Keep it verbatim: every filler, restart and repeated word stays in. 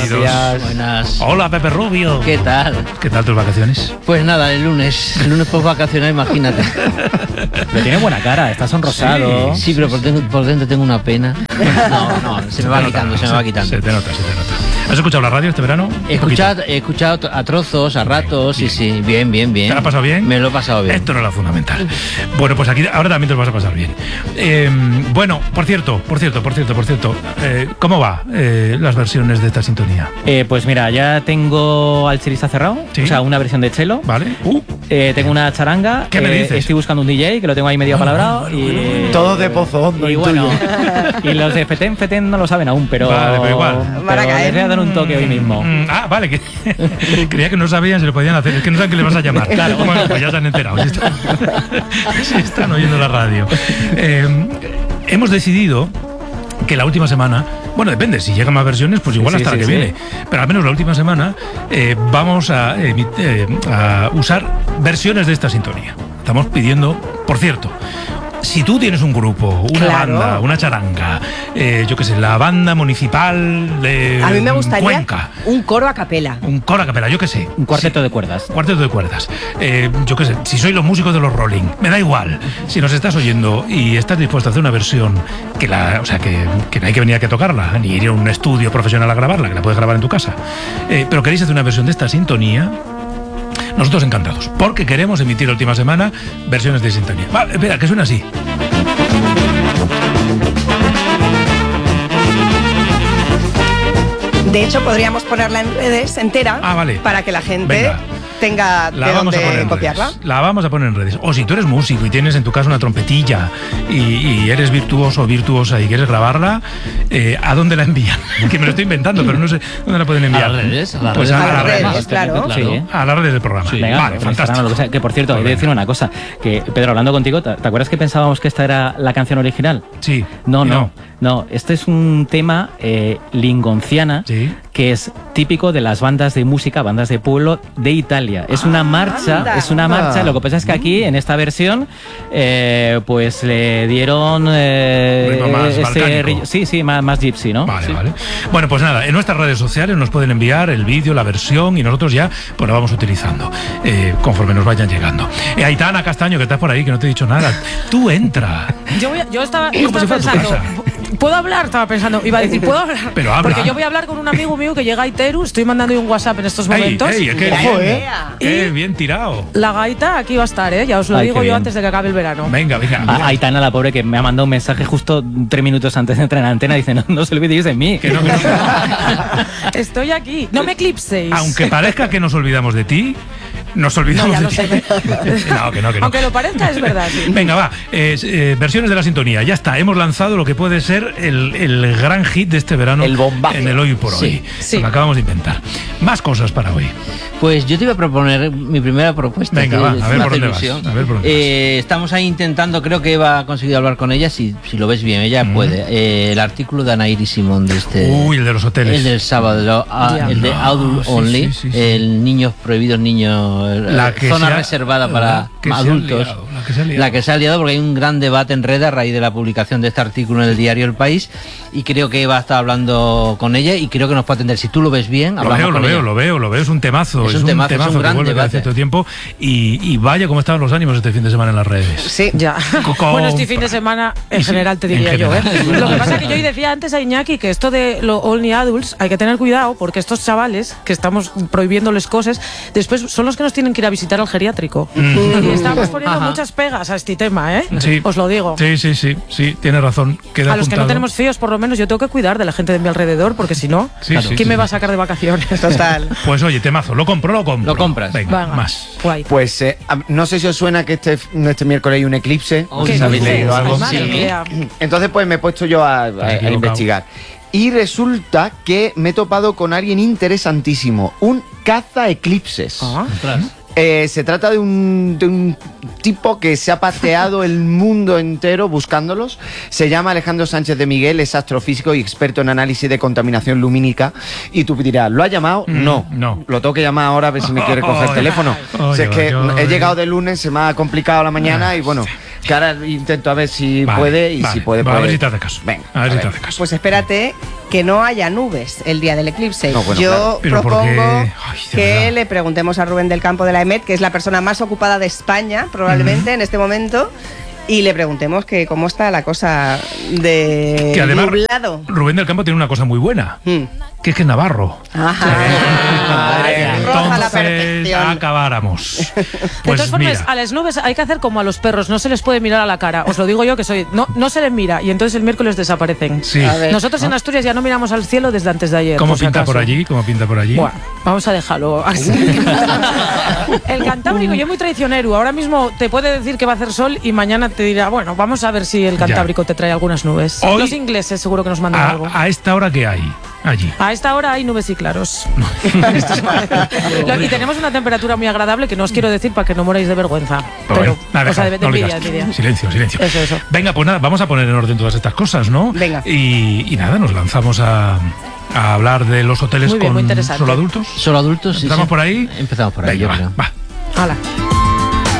Bienvenidos. Buenos días. Buenas. Hola, Pepe Rubio. ¿Qué tal? ¿Qué tal tus vacaciones? Pues nada, el lunes. El lunes post vacacional, imagínate. Pero tiene buena cara, está sonrosado. Sí, sí, pero por dentro, por dentro tengo una pena. No, no, se me va quitando, se me va quitando. Se te nota, se te nota. ¿Has escuchado la radio este verano? He escuchado, he escuchado a trozos, a ratos, sí, sí, bien, bien, bien. ¿Te lo has pasado bien? Me lo he pasado bien. Esto no es lo fundamental. Bueno, pues aquí ahora también te lo vas a pasar bien. Eh, bueno, por cierto, por cierto, por cierto, por cierto, eh, ¿cómo va eh, las versiones de esta sintonía? Eh, pues mira, ya tengo al chelista cerrado, ¿Sí? O sea, una versión de chelo. Vale. Uh, Eh, tengo una charanga. ¿Qué me eh, dices? Estoy buscando un D J que lo tengo ahí medio Bueno, palabrado. bueno, y, bueno, bueno. Todo de pozo hondo. Y bueno, y los de Feten Feten no lo saben aún, pero. Vale, pero igual. Pero les voy a dar un toque hoy mismo. Mm, ah, vale, que creía que no sabían si lo podían hacer. Es que no saben que le vas a llamar. Claro. Bueno, pues ya se han enterado. Si están, si están oyendo la radio. Eh, hemos decidido que la última semana, bueno, depende, si llegan más versiones, pues igual Sí, hasta sí, la que sí. viene. Pero al menos la última semana eh, vamos a, emi- eh, a usar versiones de esta sintonía. Estamos pidiendo, por cierto, si tú tienes un grupo, una Claro. banda, una charanga, eh, yo qué sé, la banda municipal de A mí me gustaría Cuenca, un coro a capela. un coro a capela, yo qué sé. Un cuarteto Sí. de cuerdas. Cuarteto de cuerdas. Eh, yo qué sé, si sois los músicos de los Rolling, me da igual. Si nos estás oyendo y estás dispuesto a hacer una versión que la, o sea, que, que no hay que venir aquí a tocarla, ni ir a un estudio profesional a grabarla, que la puedes grabar en tu casa. Eh, pero queréis hacer una versión de esta sintonía, nosotros encantados, porque queremos emitir la última semana versiones de sintonía. Va, espera, que suena así. De hecho, podríamos ponerla en redes entera Ah, vale. para que la gente Venga. tenga La de vamos a poner dónde en copiarla. redes. La vamos a poner en redes. O si tú eres músico y tienes en tu casa una trompetilla y, y eres virtuoso o virtuosa y quieres grabarla, eh, ¿a dónde la envían? Que me lo estoy inventando, pero no sé dónde la pueden enviar. A las redes, a las Pues redes. a, A las las redes, redes. claro. Sí. A las redes del programa. Venga, Vale, por fantástico. Instagram o lo que sea. Que por cierto, he de decir una cosa. Que Pedro, hablando contigo, ¿te te acuerdas que pensábamos que esta era la canción original? Sí. No, Y no, no. Este es un tema eh, lingonciana Sí. que es típico de las bandas de música, bandas de pueblo de Italia. Es una marcha, anda. es una marcha. Lo que pasa es que aquí, en esta versión, eh, pues le dieron eh, Ritmo más ese balcánico. ri- sí, sí, más, más gypsy, ¿no? Vale, Sí. vale. Bueno, pues nada, en nuestras redes sociales nos pueden enviar el vídeo, la versión y nosotros ya pues la vamos utilizando eh, conforme nos vayan llegando. Eh, Aitana Castaño, que estás por ahí, que no te he dicho nada. Tú entra. Yo, voy a- yo estaba, yo Como estaba si fuera tu pensando, ¿puedo hablar? Estaba pensando, iba a decir, ¿puedo hablar? Pero habla. Porque yo voy a hablar con un amigo mío que llega a Iteru, estoy mandando un WhatsApp en estos Ey, momentos. ey, qué Ojo, bien, ¿eh? qué Y- bien tirado. La gaita aquí va a estar, ¿eh? Ya os lo Ay, digo qué yo bien. antes de que acabe el verano. Venga, venga. A- Aitana, la pobre, que me ha mandado un mensaje justo tres minutos antes de entrar en la antena, dice, no, no os olvidéis de mí. Que no, que no. Estoy aquí, no me eclipséis. Aunque parezca que nos olvidamos de ti, nos olvidamos No, ya de lo ti. sé. No, que no, que no. Aunque lo parezca, es verdad, sí. Venga, va. eh, eh, versiones de la sintonía. Ya está. Hemos lanzado lo que puede ser el, el gran hit de este verano. El bombazo. En el hoy por hoy. Sí, sí. Lo que acabamos de inventar. Más cosas para hoy. Pues yo te iba a proponer mi primera propuesta. Venga, que va, es a ver una por dónde vas, ilusión. a ver por dónde Eh, estamos ahí intentando, creo que Eva ha conseguido hablar con ella, si, si lo ves bien, ella Mm. puede. Eh, el artículo de Anaíri Simón de este... Uy, el de los hoteles. El del sábado, lo- ah, Ya. el de No, Adult sí, Only, sí, sí, sí. el niños prohibidos, niños, eh, La que zona se ha- reservada para la que se ha adultos. liado, la que se ha liado. La que se ha liado porque hay un gran debate en red a raíz de la publicación de este artículo en el diario El País y creo que Eva está hablando con ella y creo que nos puede atender. Si tú lo ves bien, Lo hablamos veo, lo con veo, ella. lo veo, lo veo. Es un temazo. Es un temazo, es un que gran vuelve cada debate. cierto tiempo. Y, y vaya cómo estaban los ánimos este fin de semana en las redes. Sí. Ya. Coco. Bueno, este fin de semana, en Y sí, general, te en diría yo, ¿eh? general. Lo que pasa es que yo hoy decía antes a Iñaki que esto de lo Only Adults hay que tener cuidado porque estos chavales que estamos prohibiéndoles cosas, después son los que nos tienen que ir a visitar al geriátrico. Y estamos poniendo Ajá. muchas pegas a este tema, ¿eh? Sí. Os lo digo. Sí, sí, sí, sí, tienes razón. Queda A los que no apuntado. tenemos fíos, por lo menos, yo tengo que cuidar de la gente de mi alrededor porque si no, Sí, ¿quién sí, sí, me sí. va a sacar de vacaciones? Total. Pues oye, temazo, lo compro, lo compro. Lo compras. Venga, Venga, más. Guay. Pues eh, a- no sé si os suena que este, este miércoles hay un eclipse. Oh, No sé ¿qué si habéis dices? leído algo. Madre Sí. mía. Entonces pues me he puesto yo a, a- a equivocado. investigar. Y resulta que me he topado con alguien interesantísimo, un caza eclipses. Ah. Eh, se trata de un, de un tipo que se ha pateado el mundo entero buscándolos. Se llama Alejandro Sánchez de Miguel, es astrofísico y experto en análisis de contaminación lumínica. Y tú dirás, ¿lo ha llamado? Mm, no. no. Lo tengo que llamar ahora a ver si me quiere coger el Ay. teléfono. Ay, Si es que ay, ay. he llegado de lunes, se me ha complicado la mañana y bueno, Que ahora intento a ver si Vale, puede y vale. si puede, Va, a puede. ver si te hace caso. Venga, a ver a si ver. te hace caso. Pues espérate que no haya nubes el día del eclipse. No, bueno, Yo claro. Pero ¿por propongo qué? Ay, de que verdad. le preguntemos a Rubén del Campo de la E M E T, que es la persona más ocupada de España, probablemente, en este momento, y le preguntemos que cómo está la cosa de Que además nublado. Rubén del Campo tiene una cosa muy buena, Hmm. que es que es navarro. Ajá. Eh, Roja la Entonces perfección. acabáramos. De Pues todas formas, mira. a las nubes hay que hacer como a los perros, no se les puede mirar a la cara. Os lo digo yo que soy. No, no se les mira y entonces el miércoles desaparecen. Sí. A ver. Nosotros en Asturias ya no miramos al cielo desde antes de ayer. ¿Cómo por si pinta acaso. por allí? ¿Cómo pinta por allí? Buah, vamos a dejarlo así. El Cantábrico, yo muy traicionero. Ahora mismo te puede decir que va a hacer sol y mañana te dirá, bueno, vamos a ver si el Cantábrico te trae algunas nubes. Hoy- Los ingleses seguro que nos mandan a, algo. a esta hora que hay allí. A esta hora hay nubes y claros. Esto es Lo- y tenemos una temperatura muy agradable que no os quiero decir para que no moráis de vergüenza. Pero Pero, bueno, nada, o sea, de, deja, de no envidia, digas. envidia. Silencio, silencio. Eso, eso. Venga, pues nada, vamos a poner en orden todas estas cosas, ¿no? Venga. Y, y nada, nos lanzamos a, a hablar de los hoteles Muy bien, muy con interesante. solo adultos. Solo adultos, sí. ¿Empezamos sí. por ahí? Empezamos por ahí, Venga, yo va, creo. va. Hala.